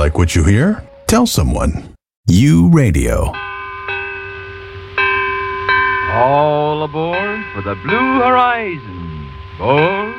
Like what you hear? Tell someone. You Radio. All aboard for the Blue Horizon. Board